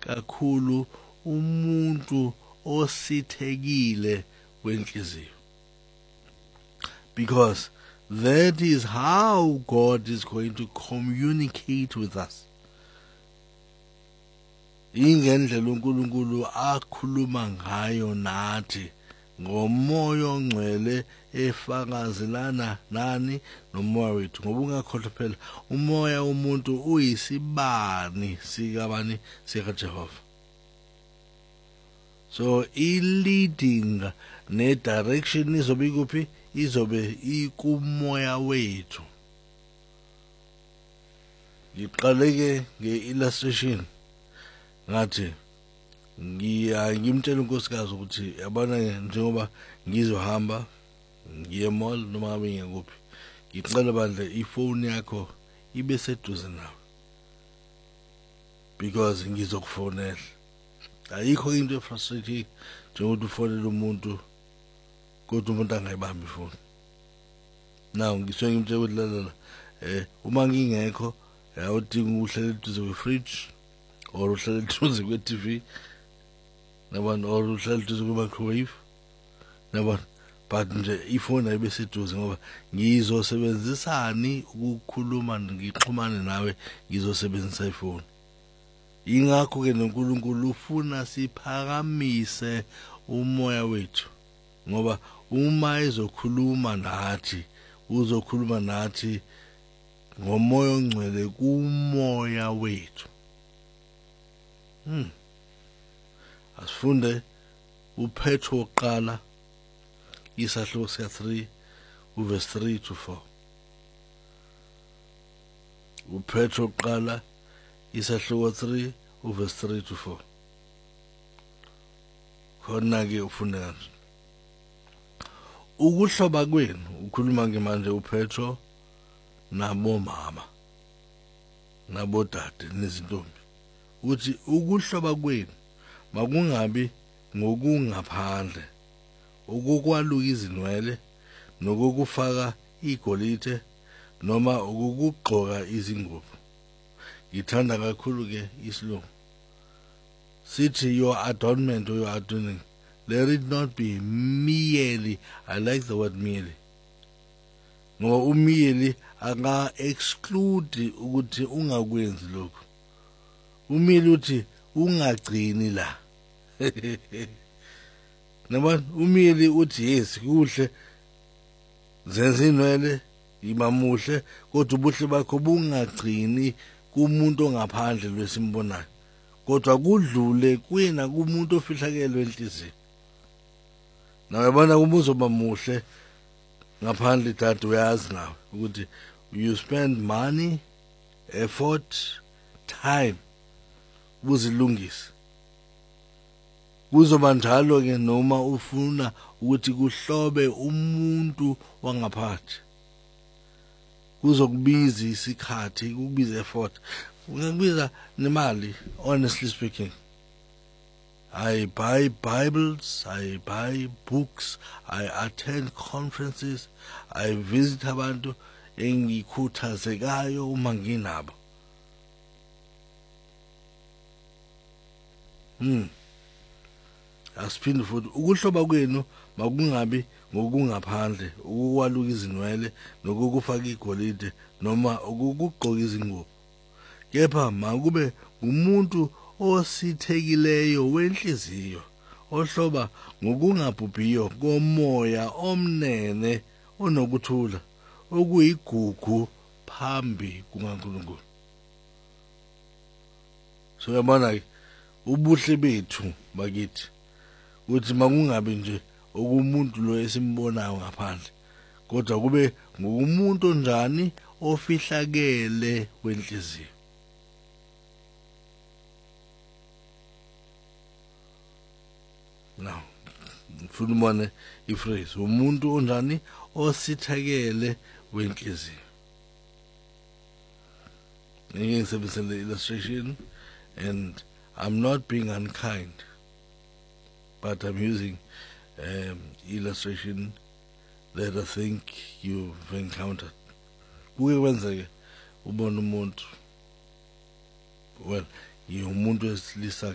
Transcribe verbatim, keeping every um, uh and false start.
kakhulu umuntu osithekile wenhliziyo, because that is how God is going to communicate with us. Ingendlela uNkulunkulu akhuluma ngayo nathi ngomoya ongcwele efakazelana nani nomoya wethu, ngoba ungakhohlwa phela umoya womuntu uyisibani sikabani sikaJehova. So i-leading ne-direction izobe ikuphi? Izobe ikumoya wethu. Ngiqaleke nge-illustration ngathi ngiya ngimtshela unkosikazi ukuthi yabona njengoba ngizohamba ngiye mall noma ngabe ngiyakuphi, ngicela bandle ifoni yakho ibe seduze nawe, because ngizokufonela. Ayikho into efrustrating njengokuthi ufonele umuntu kodwa umuntu angayibambi ifoni. Now ngisuke ngimtshela ukuthi lalela eh uma ngingekho uyadinga uhlale eduze kwe-fridge or uhlale eduze kwe-T V, nabona, or uhlale eduze kwe-microwave, nabona, but nje ifoni ayibe seduze ngoba ngizosebenzisani ukukhuluma ngixhumane nawe, ngizosebenzisa ifoni. Ingakho ke noNkulunkulu ufuna siphakamise umoya wethu, ngoba uma ezokhuluma nathi uzokhuluma nathi ngomoya ongcwele kumoya wethu. Hmm. Asifunde uPetro oqala isahluko sika three uverse three to four. uPetro oqala isahluko three uverse three to four. Khona ke ufunde kanje. Ukuhloba kwenu, ukhuluma ke manje uPetro nabomama nabodade nezintombi, uthi ukuhloba kwenu makungabi ngokungaphandle, ukukwaluka izinwele nokukufaka igolide noma ukugqoka izingubo. Ngithanda kakhulu ke isilungu sithi your adornment or your adorning, let it not be merely. I like the word merely, ngoba umiyeli aka exclude ukuthi ungakwenzi lokho. Umiyeli uthi ungagcini la. Noma umiyeli uthi yes kuhle zenza inwele imamuhle, kodwa ubuhle bakho bungagcini kumuntu ongaphandle lwesimbonayo, kodwa kudlule kwina kumuntu ofihlakelwe enhliziyo. Nawe yabona uma uzoba muhle ngaphandle dad, uyazi nawe ukuthi you spend money, effort, time ukuzilungisa. Kuzoba njalo ke noma ufuna ukuthi kuhlobe umuntu wangaphandle, kuzokubiza isikhathi, kukubiza effort, kungakubiza nemali. Honestly speaking, I buy Bibles, I buy books, I attend conferences, I visit abantu engikhuthazekayo uma nginabo. Hmm. Asiphinde futhi ukuhloba kwenu makungabi ngokungaphandle, ukukwaluka izinwele nokukufaka igolide noma ukugqoka izingubo, kepha makube umuntu osithekileyo wenhliziyo, ohloba ngokungabhubhiyo komoya omnene onokuthula, okuyigugu phambi kukaNkulunkulu. So yabona ubuhle bethu bakithi ukuthi makungabi nje okumuntu lo esimbonayo ngaphandle, kodwa kube ngokumuntu onjani ofihlakele wenhliziyo. Now ngifuna ubone iphrase umuntu onjani osithakele wenhliziyo. Ngeke ngisebenzise le illustration, and I'm not being unkind, but I'm using um, illustration that I think you've encountered. Kuke kwenzeke ubona umuntu, well, ngumuntu wesilisa